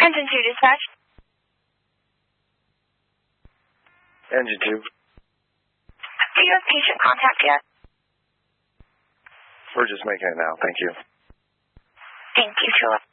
Engine 2 dispatch. Engine 2. Do you have patient contact yet? We're just making it now. Thank you. Thank you, Philip.